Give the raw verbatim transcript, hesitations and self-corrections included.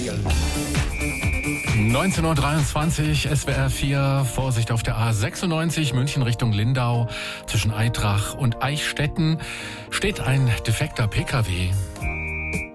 neunzehn Uhr dreiundzwanzig, S W R vier, Vorsicht auf der A sechsundneunzig, München Richtung Lindau. Zwischen Aitrach und Eichstätten steht ein defekter P K W.